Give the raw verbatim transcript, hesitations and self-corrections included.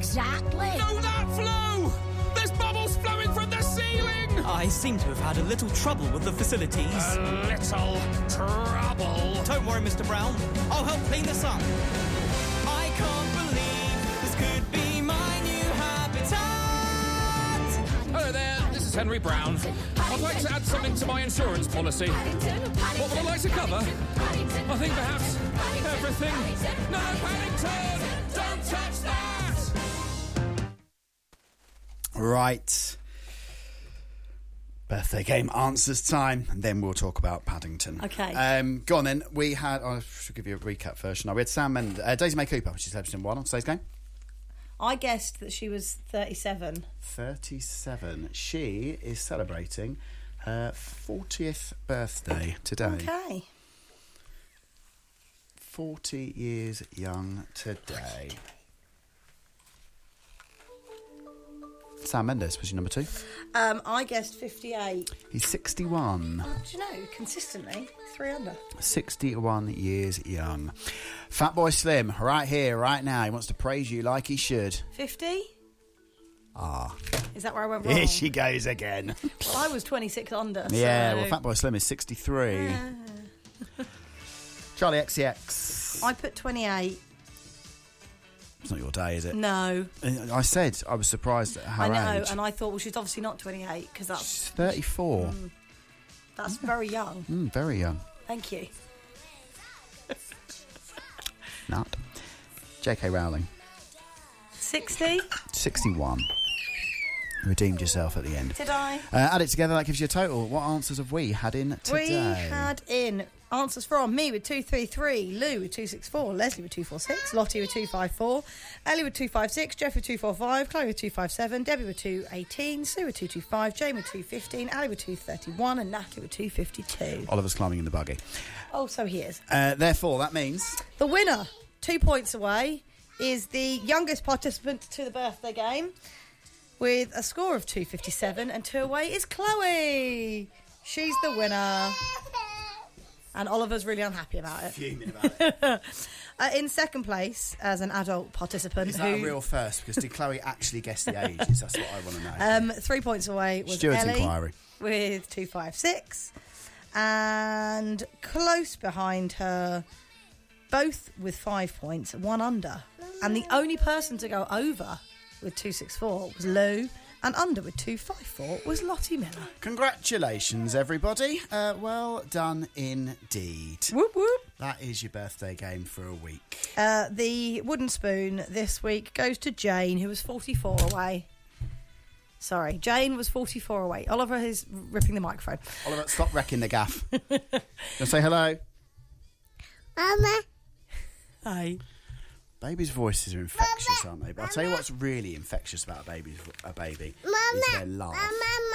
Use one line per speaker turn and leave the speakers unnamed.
Exactly.
No, that flew! There's bubbles flowing from the ceiling!
I seem to have had a little trouble with the facilities.
A little trouble?
Don't worry, Mister Brown. I'll help clean this up. I can't believe this could be my new habitat.
Hello there, this is Henry Brown. I'd like to add something to my insurance policy. What would I like to cover? I think perhaps everything. No, Paddington! Don't touch that!
Right. Birthday game answers time, and then we'll talk about Paddington.
Okay.
Um, go on then. We had. I should give you a recap first. No, we had Sam Mendes, uh, Daisy May Cooper. She's in one on today's game.
I guessed that she was thirty-seven.
thirty-seven. She is celebrating her fortieth birthday today.
Okay.
forty years young today. Sam Mendes was your number two.
Um, I guessed fifty-eight.
He's sixty-one.
Oh, do you know, consistently, three under.
sixty-one years young. Fatboy Slim, right here, right now. He wants to praise you like he should.
fifty?
Ah.
Is that where I went wrong?
Here she goes again.
Well, I was twenty-six under.
Yeah,
so...
well, Fatboy Slim is sixty-three.
Uh...
Charlie X C X.
I put twenty-eight.
It's not your day, is it?
No.
I said I was surprised at her
I know,
age.
and I thought, well, she's obviously not twenty-eight, because that's...
She's thirty-four.
Mm, that's very young.
Mm, very young.
Thank you.
Not. J K Rowling.
sixty?
sixty-one. Redeemed yourself at the end.
Did I?
Uh, add it together, that gives you a total. What answers have we had in today?
We had in answers from me with two three three, Lou with two six four, Leslie with two four six, Lottie with two five four, Ellie with two five six, Jeff with two four five, Chloe with two five seven, Debbie with two eighteen, Sue with two two five, Jane with two fifteen, Ali with two thirty-one, and Natalie with two fifty-two.
Oliver's climbing in the buggy.
Oh, so he is.
Uh, therefore, that means...
The winner, two points away, is the youngest participant to the birthday game with a score of two fifty-seven, and two away is Chloe. She's the winner. And Oliver's really unhappy about it.
Fuming about it.
uh, in second place, as an adult participant...
Is that
who,
a real first? Because did Chloe actually guess the ages? That's what I want to know.
Um, three points away was
Stuart's
Ellie
inquiry.
with two five six. And close behind her, both with five points, one under. And the only person to go over with two six four was Lou, and under with two five four was Lottie Miller.
Congratulations, everybody. Uh, well done indeed.
Whoop whoop.
That is your birthday game for a week.
Uh, the wooden spoon this week goes to Jane, who was forty-four away. Sorry, Jane was forty-four away. Oliver is ripping the microphone.
Oliver, stop wrecking the gaff. You'll say hello.
Mama.
Hi.
Babies' voices are infectious, aren't they? But I'll tell you what's really infectious about a baby, a baby
Mama.
is their laugh.
Mama.